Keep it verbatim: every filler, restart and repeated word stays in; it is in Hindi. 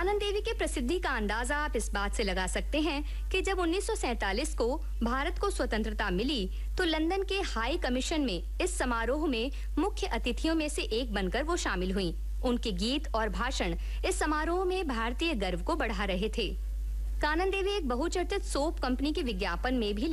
कानन देवी के प्रसिद्धि का अंदाजा आप इस बात से लगा सकते हैं कि जब उन्नीस सौ सैंतालीस को भारत को स्वतंत्रता मिली, तो लंदन के हाई कमीशन में इस समारोह में मुख्य अतिथियों में से एक बनकर वो शामिल हुईं। उनके गीत और भाषण इस समारोह में भारतीय गर्व को बढ़ा रहे थे। कानन देवी एक बहुचर्चित सोप कंपनी के विज्ञापन में भी